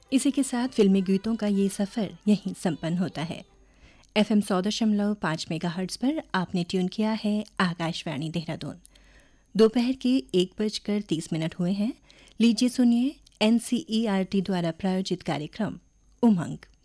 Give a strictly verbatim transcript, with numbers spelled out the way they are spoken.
इसी के साथ फिल्मी गीतों का ये सफ़र यहीं संपन्न होता है। एफ एम सौ दशमलव पाँच मेगा हर्ट्ज़ पर आपने ट्यून किया है आकाशवाणी देहरादून। दोपहर के एक बजकर तीस मिनट हुए हैं। लीजिए सुनिए N C E R T द्वारा प्रायोजित कार्यक्रम उमंग।